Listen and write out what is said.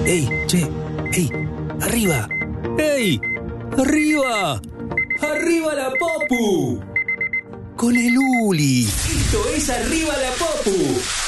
¡Ey, che! ¡Ey! ¡Arriba! ¡Ey! ¡Arriba! ¡Arriba la Popu! Con el Uli. Esto es Arriba la Popu.